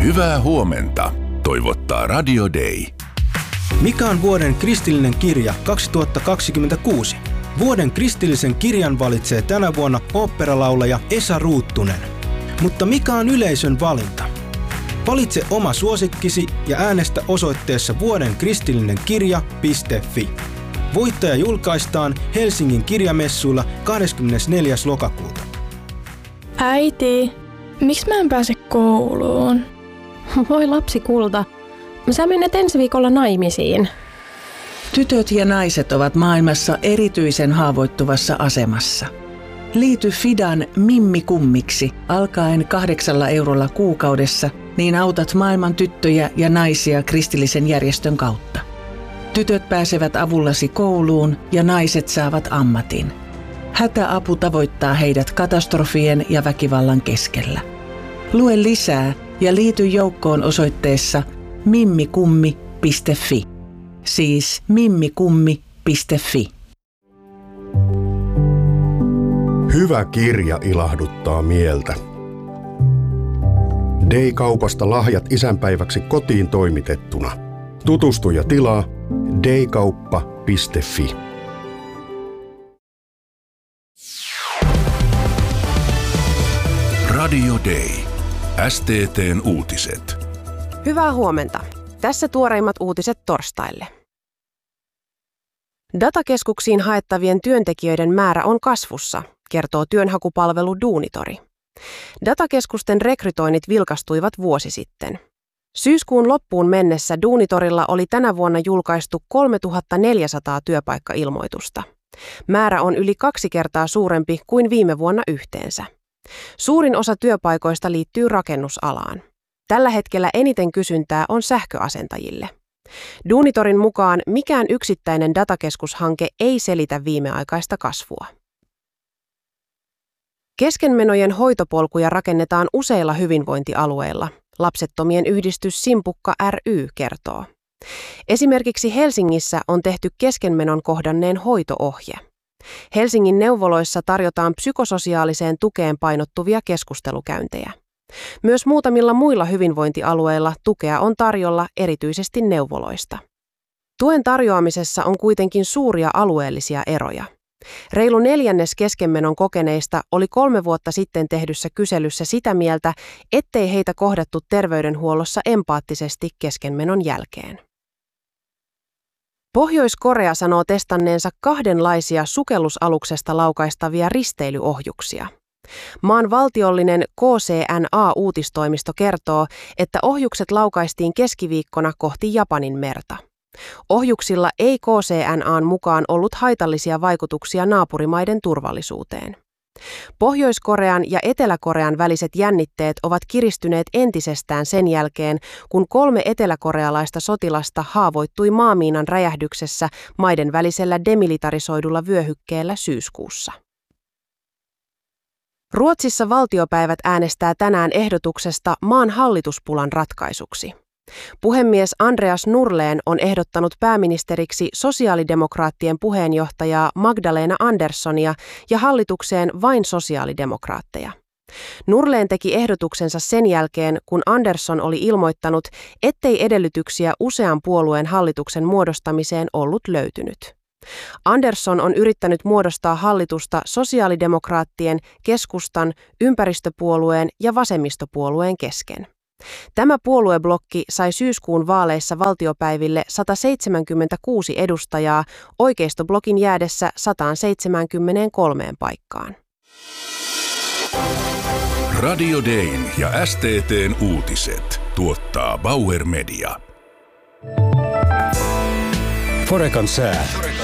Hyvää huomenta, toivottaa Radio Day. Mikä on vuoden kristillinen kirja 2026? Vuoden kristillisen kirjan valitsee tänä vuonna oopperalaulaja Esa Ruuttunen. Mutta mikä on yleisön valinta? Valitse oma suosikkisi ja äänestä osoitteessa vuodenkristillinenkirja.fi. Voittaja julkaistaan Helsingin kirjamessuilla 24. lokakuuta. Äiti, miksi mä en pääse kouluun? Voi lapsi kulta, sä menet ensi viikolla naimisiin. Tytöt ja naiset ovat maailmassa erityisen haavoittuvassa asemassa. Liity Fidan Mimmi-kummiksi alkaen 8 eurolla kuukaudessa, niin autat maailman tyttöjä ja naisia kristillisen järjestön kautta. Tytöt pääsevät avullasi kouluun ja naiset saavat ammatin. Hätäapu tavoittaa heidät katastrofien ja väkivallan keskellä. Lue lisää ja liity joukkoon osoitteessa mimmikummi.fi. Siis mimmikummi.fi. Hyvä kirja ilahduttaa mieltä. Day-kaupasta lahjat isänpäiväksi kotiin toimitettuna. Tutustu ja tilaa daykauppa.fi. Radio Day. STT:n uutiset. Hyvää huomenta. Tässä tuoreimmat uutiset torstaille. Datakeskuksiin haettavien työntekijöiden määrä on kasvussa, kertoo työnhakupalvelu Duunitori. Datakeskusten rekrytoinnit vilkastuivat vuosi sitten. Syyskuun loppuun mennessä Duunitorilla oli tänä vuonna julkaistu 3400 työpaikkailmoitusta. Määrä on yli 2 kertaa suurempi kuin viime vuonna yhteensä. Suurin osa työpaikoista liittyy rakennusalaan. Tällä hetkellä eniten kysyntää on sähköasentajille. Duunitorin mukaan mikään yksittäinen datakeskushanke ei selitä viimeaikaista kasvua. Keskenmenojen hoitopolkuja rakennetaan useilla hyvinvointialueilla, Lapsettomien yhdistys Simpukka ry kertoo. Esimerkiksi Helsingissä on tehty keskenmenon kohdanneen hoito-ohje. Helsingin neuvoloissa tarjotaan psykososiaaliseen tukeen painottuvia keskustelukäyntejä. Myös muutamilla muilla hyvinvointialueilla tukea on tarjolla erityisesti neuvoloista. Tuen tarjoamisessa on kuitenkin suuria alueellisia eroja. Reilu 1/4 keskenmenon kokeneista oli 3 vuotta sitten tehdyssä kyselyssä sitä mieltä, ettei heitä kohdattu terveydenhuollossa empaattisesti keskenmenon jälkeen. Pohjois-Korea sanoo testanneensa 2 sukellusaluksesta laukaistavia risteilyohjuksia. Maan valtiollinen KCNA-uutistoimisto kertoo, että ohjukset laukaistiin keskiviikkona kohti Japanin merta. Ohjuksilla ei KCNA:n mukaan ollut haitallisia vaikutuksia naapurimaiden turvallisuuteen. Pohjois-Korean ja Etelä-Korean väliset jännitteet ovat kiristyneet entisestään sen jälkeen, kun 3 eteläkorealaista sotilasta haavoittui maamiinan räjähdyksessä maiden välisellä demilitarisoidulla vyöhykkeellä syyskuussa. Ruotsissa valtiopäivät äänestää tänään ehdotuksesta maan hallituspulan ratkaisuksi. Puhemies Andreas Norlén on ehdottanut pääministeriksi sosiaalidemokraattien puheenjohtajaa Magdalena Anderssonia ja hallitukseen vain sosiaalidemokraatteja. Norlén teki ehdotuksensa sen jälkeen, kun Andersson oli ilmoittanut, ettei edellytyksiä usean puolueen hallituksen muodostamiseen ollut löytynyt. Andersson on yrittänyt muodostaa hallitusta sosiaalidemokraattien, keskustan, ympäristöpuolueen ja vasemmistopuolueen kesken. Tämä puolueblokki sai syyskuun vaaleissa valtiopäiville 176 edustajaa, oikeistoblokin jäädessä 173 paikkaan. Radio Dayn ja STT:n uutiset tuottaa Bauer Media. Forecan sää.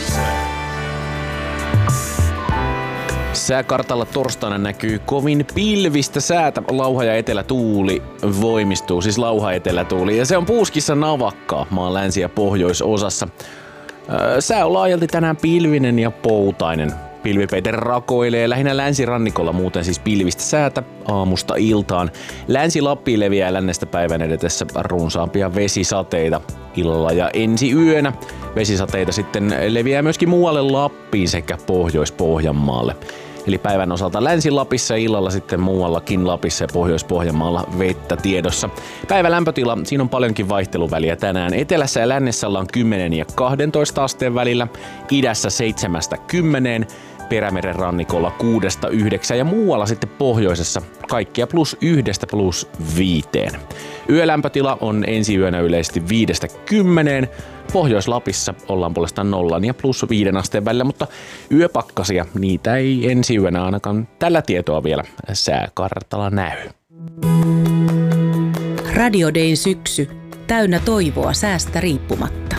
Sääkartalla torstaina näkyy kovin pilvistä säätä. Lauha- ja etelätuuli voimistuu, siis lauha-etelätuuli. Ja se on puuskissa navakkaa maan länsi- ja pohjoisosassa. Sää on laajalti tänään pilvinen ja poutainen. Pilvipeite rakoilee lähinnä länsirannikolla, muuten siis pilvistä säätä aamusta iltaan. Länsi-Lappiin leviää lännestä päivän edetessä runsaampia vesisateita illalla ja ensi yönä. Vesisateita sitten leviää myöskin muualle Lappiin sekä Pohjois-Pohjanmaalle. Eli päivän osalta Länsi-Lapissa ja illalla sitten muuallakin Lapissa ja Pohjois-Pohjanmaalla vettä tiedossa. Päivän lämpötila, siinä on paljonkin vaihteluväliä tänään. Etelässä ja lännessä ollaan 10 ja 12 asteen välillä, idässä 7-10, Perämeren rannikolla 6-9 ja muualla sitten pohjoisessa kaikkia +1–+5. Yölämpötila on ensi yönä yleisesti 5–10. Pohjois-Lapissa ollaan puolestaan 0 ja +5 asteen välillä, mutta yöpakkasia, niitä ei ensi yönä ainakaan tällä tietoa vielä sääkartalla näy. Radio Dayn syksy. Täynnä toivoa säästä riippumatta.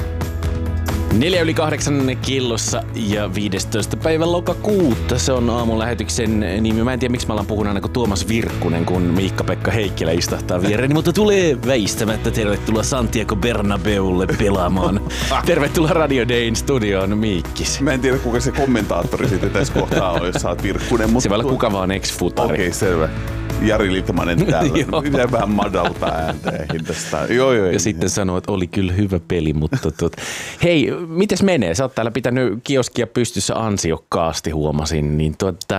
7:04 killossa ja 15. päivä lokakuuta. Se on aamun lähetyksen nimi. Mä en tiedä, miksi mä alan puhun aina kuin Tuomas Virkkunen, kun Miikka-Pekka Heikkilä istahtaa viereeni, mutta tulee väistämättä. Tervetuloa Santiago Bernabeulle pelaamaan. Tervetuloa Radio Dayn studioon, Miikkis. Mä en tiedä, kuka se kommentaattori sitten tässä kohtaa on, jos sä oot Virkkunen. Mutta se voi olla kuka vaan ex-futari. Okei, selvä. Jari Litmanen täällä. Pitää vähän madaltaa ääntä tästä. Joo. Ja sitten sanoo, että oli kyllä hyvä peli, mutta hei, mites menee? Sä oot täällä pitänyt kioskia pystyssä ansiokkaasti, huomasin. Niin,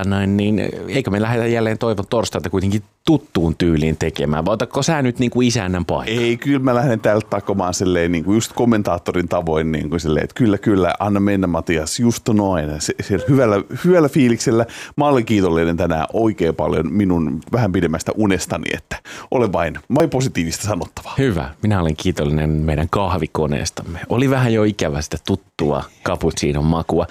eikö me lähdetä jälleen Toivon torstaita kuitenkin tuttuun tyyliin tekemään? Vai otatko sä nyt niin kuin isännän paikka? Ei, kyllä mä lähden täältä takomaan silleen, niin kuin just kommentaattorin tavoin, niin kuin silleen, että kyllä, anna mennä Matias, just noin. Hyvällä fiiliksellä. Mä olen kiitollinen tänään oikein paljon minun vähän pidemmästä unestani, että ole vain positiivista sanottavaa. Hyvä. Minä olen kiitollinen meidän kahvikoneestamme. Oli vähän jo ikävä sitä tuttua cappuccinon makua.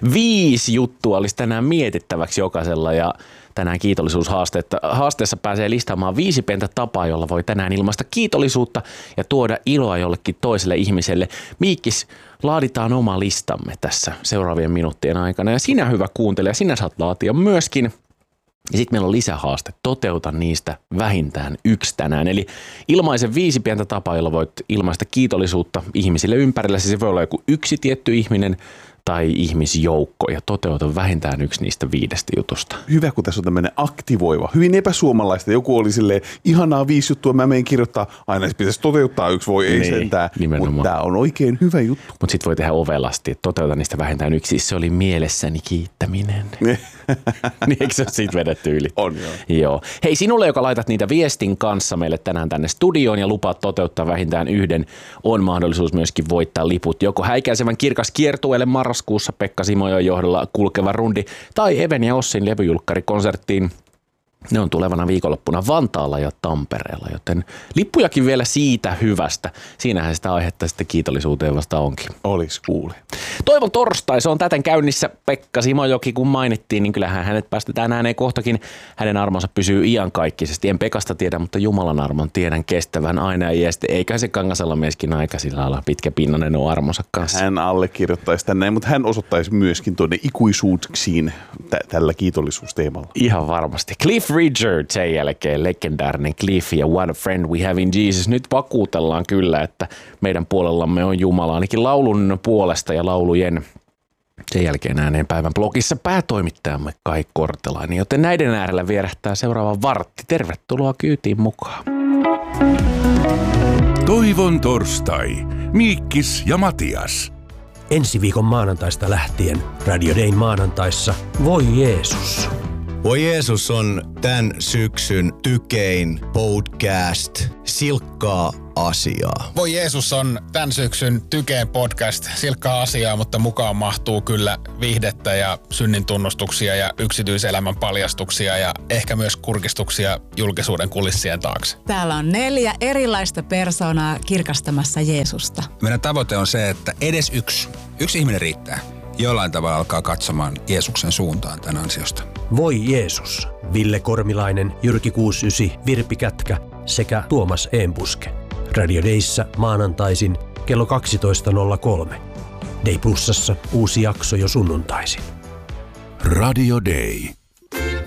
5 juttua olisi tänään mietittäväksi jokaisella ja tänään kiitollisuushaasteessa pääsee listaamaan 5 pientä tapaa, jolla voi tänään ilmaista kiitollisuutta ja tuoda iloa jollekin toiselle ihmiselle. Miikkis, laaditaan oma listamme tässä seuraavien minuuttien aikana ja sinä hyvä kuuntelija, sinä saat laatia myöskin. Ja sitten meillä on lisähaaste. Toteuta niistä vähintään 1 tänään. Eli ilmaise 5 pientä tapaa, jolla voit ilmaista kiitollisuutta ihmisille ympärillä. Se voi olla joku yksi tietty ihminen tai ihmisjoukko ja toteuta vähintään 1 niistä 5 jutusta. Hyvä, kun tässä on tämmöinen aktivoiva, hyvin epäsuomalaista. Joku oli silleen, ihanaa 5 juttua, mä menen kirjoittaa, aina pitäisi toteuttaa 1, voi ei sentään. Mutta tämä on oikein hyvä juttu. Mutta sitten voi tehdä ovelasti, että toteuta niistä vähintään 1. Se oli mielessäni kiittäminen. Niin eikö se ole siitä vedetty yli? On joo. Hei, sinulle, joka laitat niitä viestin kanssa meille tänään tänne studioon ja lupaat toteuttaa vähintään 1, on mahdollisuus myöskin voittaa liput joko Häikäisevän kirkas kiertueelle marraskuussa Pekka Simojoen johdolla kulkeva rundi tai Even ja Ossin levyjulkkarikonserttiin. Ne on tulevana viikonloppuna Vantaalla ja Tampereella, joten lippujakin vielä siitä hyvästä. Siinähän sitä aihetta sitten kiitollisuuteen vasta onkin. Olis kuule. Toivon torstai, se on täten käynnissä. Pekka Simojoki, kun mainittiin, niin kyllähän hänet päästetään ääneen kohtakin. Hänen armonsa pysyy iankaikkisesti. En Pekasta tiedä, mutta Jumalan armon tiedän kestävän aina ja iästi. Eikä se Kangasalla mieskin aika sillä lailla pitkäpinnainen on armonsa kanssa. Hän allekirjoittaisi tänne, mutta hän osoittaisi myöskin tuonne ikuisuuksiin tällä kiitollisuusteemalla. Ihan varmasti. Cliff Richard sen jälkeen, legendaarinen Cliff ja What a Friend We Have in Jesus. Nyt vakuutellaan kyllä, että meidän puolellamme on Jumala, ainakin laulun puolesta ja laulujen. Sen jälkeen ääneen päivän blogissa päätoimittajamme Kai Kortelainen, joten näiden äärellä vierähtää seuraava vartti. Tervetuloa kyytiin mukaan. Toivon torstai. Miikkis ja Matias. Ensi viikon maanantaista lähtien Radio Dayn maanantaissa Voi Jeesus. Voi Jeesus on tämän syksyn tykein podcast, silkkaa asiaa. Voi Jeesus on tämän syksyn tykein podcast, silkkaa asiaa, mutta mukaan mahtuu kyllä viihdettä ja synnin tunnustuksia ja yksityiselämän paljastuksia ja ehkä myös kurkistuksia julkisuuden kulissien taakse. Täällä on 4 erilaista persoonaa kirkastamassa Jeesusta. Meidän tavoite on se, että edes yksi ihminen riittää. Jollain tavalla alkaa katsomaan Jeesuksen suuntaan tämän ansiosta. Voi Jeesus. Ville Kormilainen, Jyrki 69, Virpi Kätkä sekä Tuomas Eembuske. Radio Dayssä maanantaisin kello 12.03. Day Plusassa uusi jakso jo sunnuntaisin. Radio Day.